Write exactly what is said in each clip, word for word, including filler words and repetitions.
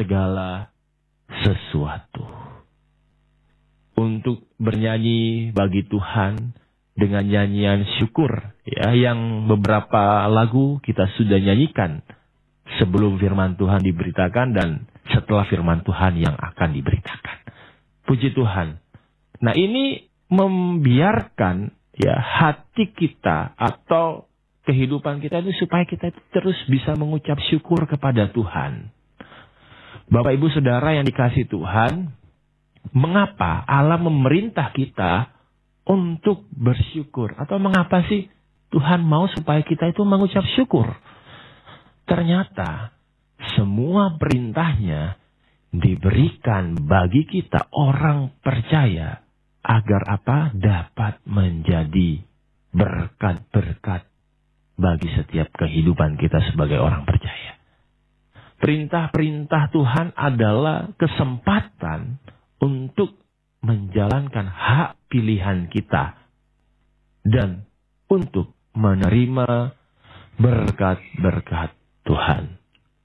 segala sesuatu. Untuk bernyanyi bagi Tuhan dengan nyanyian syukur, ya, yang beberapa lagu kita sudah nyanyikan sebelum firman Tuhan diberitakan dan setelah firman Tuhan yang akan diberitakan. Puji Tuhan. Nah, ini membiarkan, ya, hati kita atau kehidupan kita itu supaya kita itu terus bisa mengucap syukur kepada Tuhan. Bapak Ibu Saudara yang dikasihi Tuhan, mengapa Allah memerintah kita untuk bersyukur? Atau mengapa sih Tuhan mau supaya kita itu mengucap syukur? Ternyata semua perintahnya diberikan bagi kita orang percaya agar apa? Dapat menjadi berkat-berkat bagi setiap kehidupan kita sebagai orang percaya. Perintah-perintah Tuhan adalah kesempatan untuk menjalankan hak pilihan kita dan untuk menerima berkat-berkat Tuhan.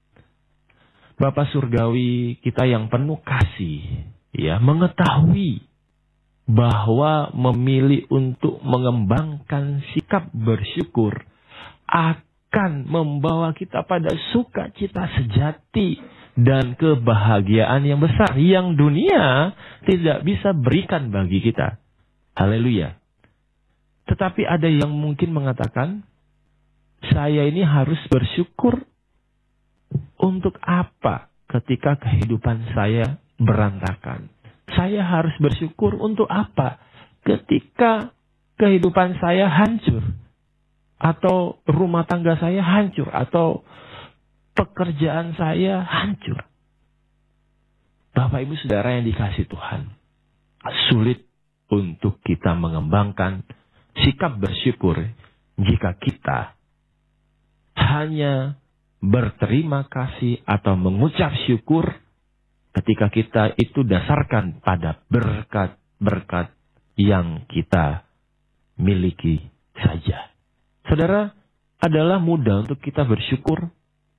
Bapa Surgawi kita yang penuh kasih, ya, mengetahui bahwa memilih untuk mengembangkan sikap bersyukur akan membawa kita pada sukacita sejati dan kebahagiaan yang besar yang dunia tidak bisa berikan bagi kita. Haleluya. Tetapi ada yang mungkin mengatakan, saya ini harus bersyukur untuk apa ketika kehidupan saya berantakan? Saya harus bersyukur untuk apa ketika kehidupan saya hancur? Atau rumah tangga saya hancur? Atau pekerjaan saya hancur? Bapak Ibu Saudara yang dikasihi Tuhan, sulit untuk kita mengembangkan sikap bersyukur jika kita hanya berterima kasih atau mengucap syukur ketika kita itu dasarkan pada berkat-berkat yang kita miliki saja. Saudara, adalah mudah untuk kita bersyukur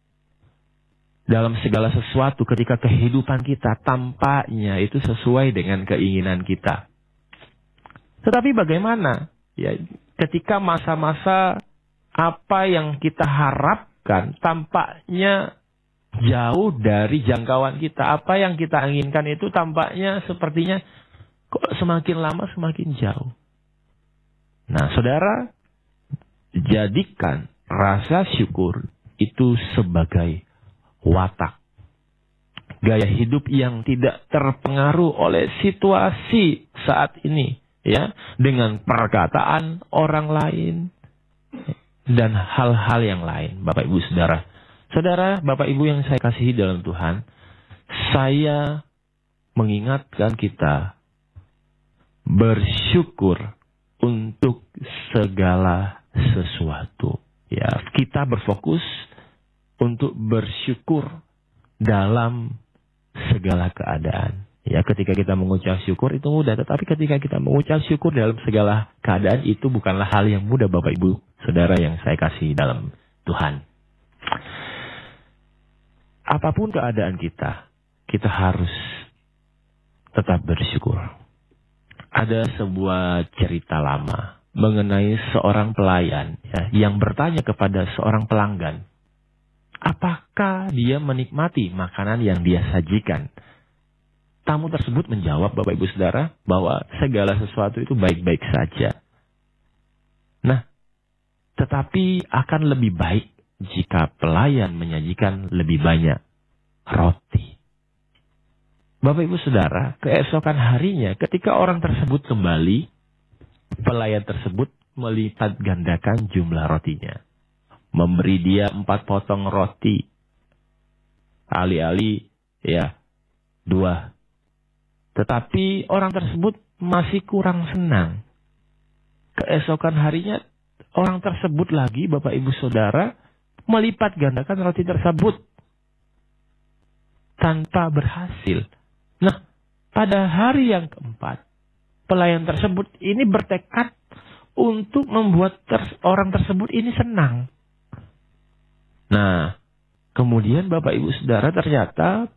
dalam segala sesuatu ketika kehidupan kita tampaknya itu sesuai dengan keinginan kita. Tetapi bagaimana, ya, ketika masa-masa apa yang kita harapkan tampaknya jauh dari jangkauan kita. Apa yang kita inginkan itu tampaknya sepertinya kok semakin lama semakin jauh. Nah, saudara, jadikan rasa syukur itu sebagai watak. Gaya hidup yang tidak terpengaruh oleh situasi saat ini, ya, dengan perkataan orang lain dan hal-hal yang lain. Bapak Ibu Saudara, Saudara, Bapak Ibu yang saya kasihi dalam Tuhan, saya mengingatkan kita bersyukur untuk segala sesuatu. Ya, kita berfokus untuk bersyukur dalam segala keadaan. Ya, ketika kita mengucap syukur itu mudah, tetapi ketika kita mengucap syukur dalam segala keadaan itu bukanlah hal yang mudah, Bapak Ibu Saudara yang saya kasihi dalam Tuhan. Apapun keadaan kita, kita harus tetap bersyukur. Ada sebuah cerita lama mengenai seorang pelayan, ya, yang bertanya kepada seorang pelanggan, apakah dia menikmati makanan yang dia sajikan? Tamu tersebut menjawab, Bapak Ibu Saudara, bahwa segala sesuatu itu baik-baik saja. Nah, tetapi akan lebih baik jika pelayan menyajikan lebih banyak roti. Bapak Ibu Saudara, keesokan harinya ketika orang tersebut kembali, pelayan tersebut melipat gandakan jumlah rotinya. Memberi dia empat potong roti. Alih-alih, ya, dua. Tetapi orang tersebut masih kurang senang. Keesokan harinya, orang tersebut lagi, Bapak Ibu Saudara, melipat gandakan roti tersebut. Tanpa berhasil. Nah, pada hari yang keempat, pelayan tersebut ini bertekad untuk membuat ter- orang tersebut ini senang. Nah, kemudian Bapak Ibu Saudara, ternyata